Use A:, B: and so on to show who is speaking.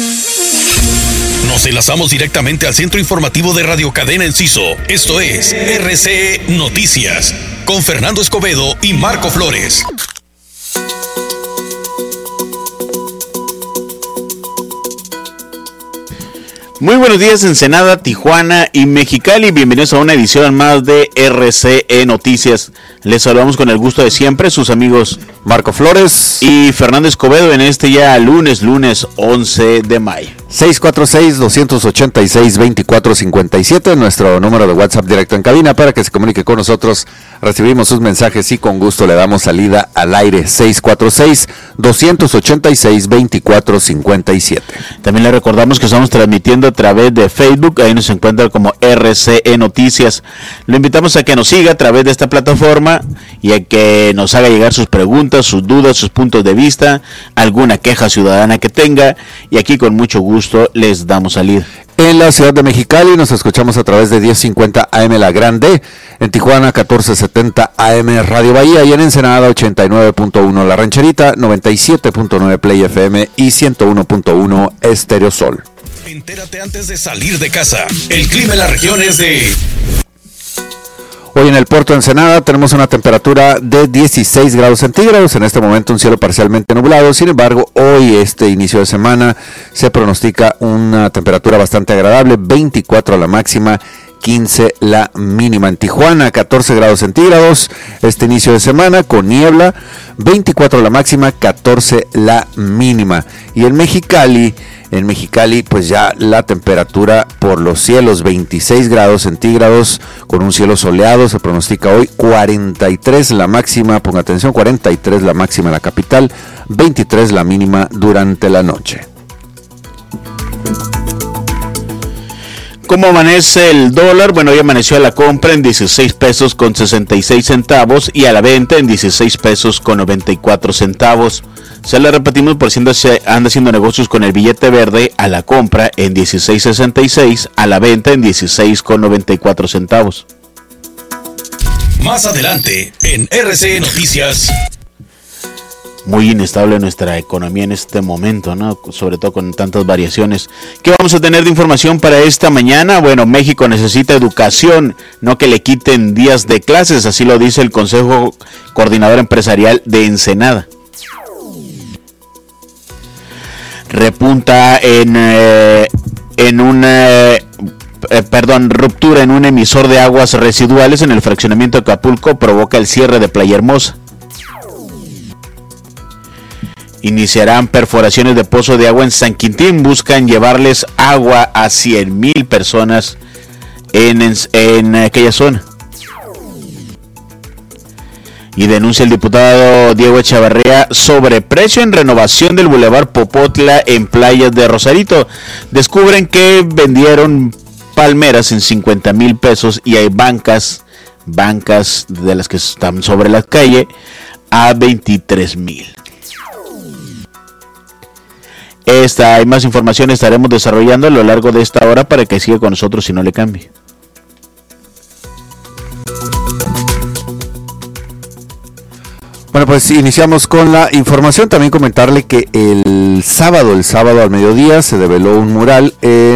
A: Nos enlazamos directamente al centro informativo de Radio Cadena Enciso. Esto es RCE Noticias, con Fernando Escobedo y Marco Flores.
B: Muy buenos días, Ensenada, Tijuana y Mexicali. Bienvenidos a una edición más de RCE Noticias. Les saludamos con el gusto de siempre, sus amigos
C: Marco Flores
B: y Fernando Escobedo en este ya lunes 11 de mayo.
C: 646-286-2457, nuestro número de WhatsApp directo en cabina para que se comunique con nosotros. Recibimos sus mensajes y con gusto le damos salida al aire. 646-286-2457.
B: También le recordamos que estamos transmitiendo a través de Facebook, ahí nos encuentra como RCE Noticias. Lo invitamos a que nos siga a través de esta plataforma y a que nos haga llegar sus preguntas, sus dudas, sus puntos de vista, alguna queja ciudadana que tenga, y aquí con mucho gusto les damos salida.
C: En la ciudad de Mexicali nos escuchamos a través de 1050 AM La Grande, en Tijuana 1470 AM Radio Bahía y en Ensenada 89.1 La Rancherita, 97.9 Play FM y 101.1 Estéreo Sol.
A: Entérate antes de salir de casa. El clima en la región es de...
C: Hoy en el puerto de Ensenada tenemos una temperatura de 16 grados centígrados, en este momento un cielo parcialmente nublado. Sin embargo, hoy, este inicio de semana, se pronostica una temperatura bastante agradable, 24 la máxima, 15 la mínima. En Tijuana, 14 grados centígrados, este inicio de semana con niebla, 24 la máxima, 14 la mínima. Y en Mexicali, pues ya la temperatura por los cielos, 26 grados centígrados, con un cielo soleado, se pronostica hoy 43 la máxima, ponga atención, 43 la máxima en la capital, 23 la mínima durante la noche.
B: ¿Cómo amanece el dólar? Bueno, hoy amaneció a la compra en 16 pesos con 66 centavos y a la venta en 16 pesos con 94 centavos. Se lo repetimos por si anda haciendo negocios con el billete verde, a la compra en 16.66, a la venta en 16.94 centavos.
A: Más adelante en RCE Noticias.
B: Muy inestable nuestra economía en este momento, ¿no? Sobre todo con tantas variaciones. ¿Qué vamos a tener de información para esta mañana? Bueno, México necesita educación, no que le quiten días de clases, así lo dice el Consejo Coordinador Empresarial de Ensenada. Repunta ruptura en un emisor de aguas residuales en el fraccionamiento de Acapulco provoca el cierre de Playa Hermosa. Iniciarán perforaciones de pozo de agua en San Quintín, buscan llevarles agua a 100,000 personas en aquella zona. Y denuncia el diputado Diego Echevarría sobreprecio en renovación del Boulevard Popotla en playas de Rosarito. Descubren que vendieron palmeras en 50,000 pesos y hay bancas de las que están sobre la calle a 23,000. Esta y más información estaremos desarrollando a lo largo de esta hora para que siga con nosotros y no le cambie.
C: Bueno, pues iniciamos con la información. También comentarle que el sábado al mediodía se develó un mural en